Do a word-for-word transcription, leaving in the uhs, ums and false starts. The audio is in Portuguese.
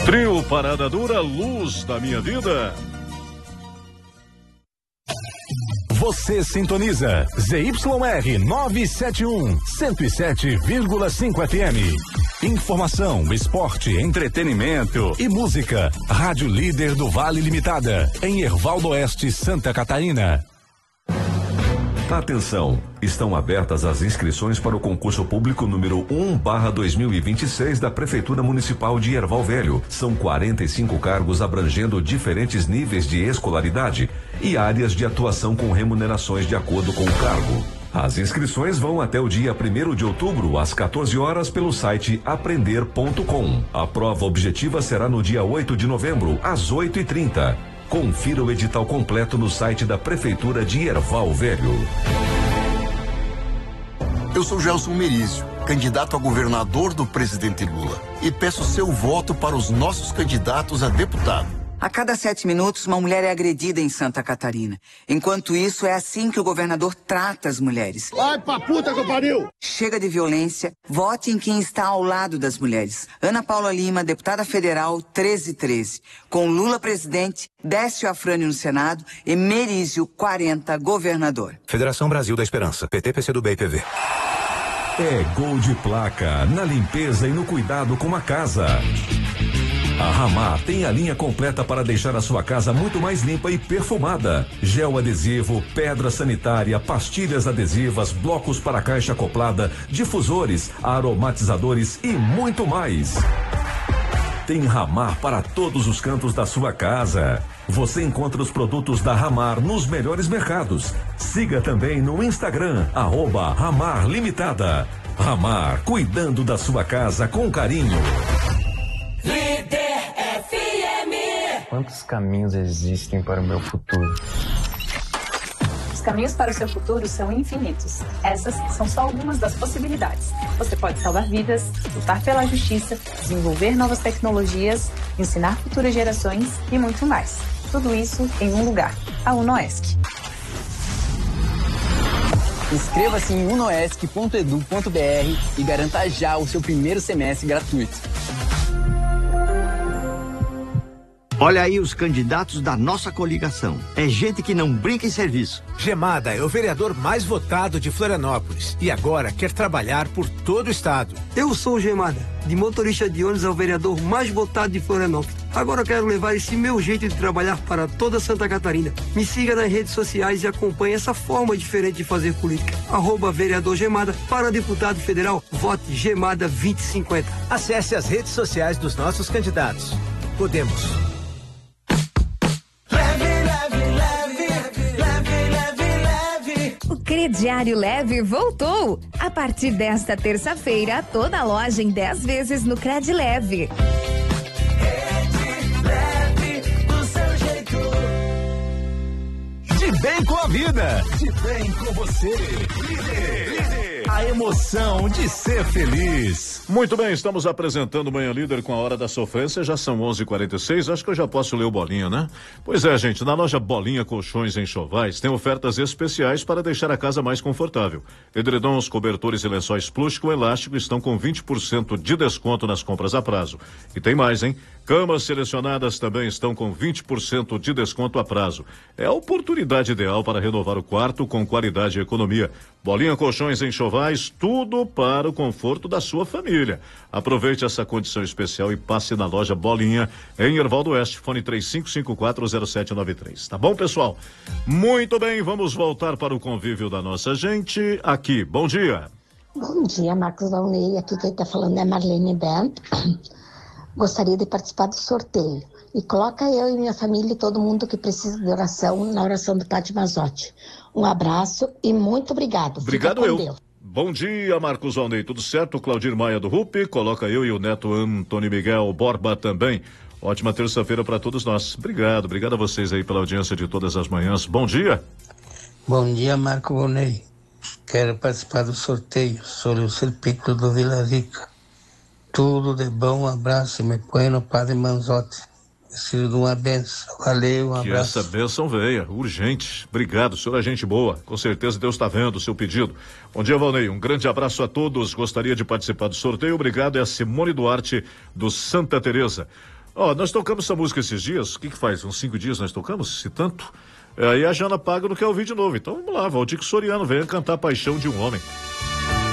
Trio Parada Dura, Luz da Minha Vida. Você sintoniza Z Y R novecentos e setenta e um, cento e sete vírgula cinco F M. Informação, esporte, entretenimento e música. Rádio Líder do Vale Limitada, em Herval do Oeste, Santa Catarina. Atenção, estão abertas as inscrições para o concurso público número um barra dois mil e vinte e seis da Prefeitura Municipal de Herval Velho. São quarenta e cinco cargos abrangendo diferentes níveis de escolaridade e áreas de atuação com remunerações de acordo com o cargo. As inscrições vão até o dia primeiro de outubro, às quatorze horas, pelo site aprender ponto com. A prova objetiva será no dia oito de novembro, às oito e trinta. Confira o edital completo no site da Prefeitura de Herval Velho. Eu sou Gelson Merizio, candidato a governador do presidente Lula, e peço seu voto para os nossos candidatos a deputado. A cada sete minutos, uma mulher é agredida em Santa Catarina. Enquanto isso, é assim que o governador trata as mulheres. Vai pra puta que pariu! Chega de violência, vote em quem está ao lado das mulheres. Ana Paula Lima, deputada federal, treze treze. Com Lula presidente, Décio Afrânio no Senado e Merizio, quarenta, governador. Federação Brasil da Esperança, P T, P C do B e P V. É gol de placa na limpeza e no cuidado com a casa. A Ramar tem a linha completa para deixar a sua casa muito mais limpa e perfumada. Gel adesivo, pedra sanitária, pastilhas adesivas, blocos para caixa acoplada, difusores, aromatizadores e muito mais. Tem Ramar para todos os cantos da sua casa. Você encontra os produtos da Ramar nos melhores mercados. Siga também no Instagram, arroba Ramar Limitada. Ramar, cuidando da sua casa com carinho. Líder F M. Quantos caminhos existem para o meu futuro? Os caminhos para o seu futuro são infinitos. Essas são só algumas das possibilidades. Você pode salvar vidas, lutar pela justiça, desenvolver novas tecnologias, ensinar futuras gerações e muito mais. Tudo isso em um lugar, a UNOESC. Inscreva-se em unoesc ponto edu ponto br e garanta já o seu primeiro semestre gratuito. Olha aí os candidatos da nossa coligação. É gente que não brinca em serviço. Gemada é o vereador mais votado de Florianópolis e agora quer trabalhar por todo o estado. Eu sou o Gemada, de motorista de ônibus ao vereador mais votado de Florianópolis. Agora eu quero levar esse meu jeito de trabalhar para toda Santa Catarina. Me siga nas redes sociais e acompanhe essa forma diferente de fazer política. Arroba vereador Gemada, para deputado federal, vote Gemada vinte e cinquenta. Acesse as redes sociais dos nossos candidatos. Podemos. O Crediário Leve voltou. A partir desta terça-feira, toda a loja em dez vezes no Cred Leve. Cred Leve, do seu jeito. De bem com a vida, de bem com você. Líder, líder. A emoção de ser feliz. Muito bem, estamos apresentando o Manhã Líder com a Hora da Sofrência. Já são onze e quarenta e seis, acho que eu já posso ler o Bolinha, né? Pois é, gente, na loja Bolinha Colchões em Chovais tem ofertas especiais para deixar a casa mais confortável. Edredons, cobertores e lençóis plush com elástico estão com vinte por cento de desconto nas compras a prazo. E tem mais, hein? Camas selecionadas também estão com vinte por cento de desconto a prazo. É a oportunidade ideal para renovar o quarto com qualidade e economia. Bolinha Colchões em Chovais, tudo para o conforto da sua família. Aproveite essa condição especial e passe na loja Bolinha em Herval do Oeste, fone três cinco cinco quatro zero sete nove três. Tá bom, pessoal? Muito bem, vamos voltar para o convívio da nossa gente aqui. Bom dia. Bom dia, Marcos Valnei. Aqui quem está falando é Marlene Bento. Gostaria de participar do sorteio. E coloca eu e minha família e todo mundo que precisa de oração na oração do Padre Mazotti. Um abraço e muito obrigado. Obrigado eu. Deus. Bom dia, Marcos Valnei. Tudo certo? Claudir Maia do R U P. Coloca eu e o neto Antônio Miguel Borba também. Ótima terça-feira para todos nós. Obrigado, obrigado a vocês aí pela audiência de todas as manhãs. Bom dia. Bom dia, Marco Valnei. Quero participar do sorteio. Sou o Serpito do Vila Rica. Tudo de bom, um abraço, me põe no Padre Manzotti. Preciso de uma benção. Valeu, um que abraço. Que essa benção venha, urgente. Obrigado, senhor é gente boa. Com certeza Deus está vendo o seu pedido. Bom dia, Valnei. Um grande abraço a todos. Gostaria de participar do sorteio. Obrigado. É a Simone Duarte, do Santa Teresa. Ó, nós tocamos essa música esses dias, o que que faz? Uns cinco dias nós tocamos, se tanto. Aí a Jana Paga não quer ouvir de novo. Então vamos lá, Valdir Soriano, venha cantar Paixão de um Homem.